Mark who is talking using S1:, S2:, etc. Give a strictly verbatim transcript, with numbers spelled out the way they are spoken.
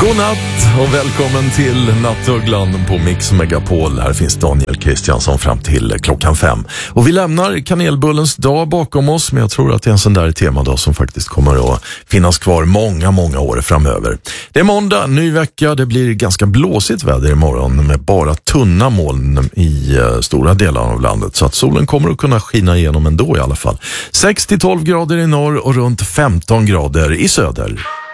S1: God natt och välkommen till Nattugglan på Mix Megapol. Här finns Daniel Kristiansson fram till klockan fem. Och vi lämnar kanelbullens dag bakom oss, men jag tror att det är en sån där temadag som faktiskt kommer att finnas kvar många, många år framöver. Det är måndag, ny vecka. Det blir ganska blåsigt väder imorgon med bara tunna moln i uh, stora delar av landet. Så att solen kommer att kunna skina igenom ändå i alla fall. sex till tolv grader i norr och runt femton grader i söder.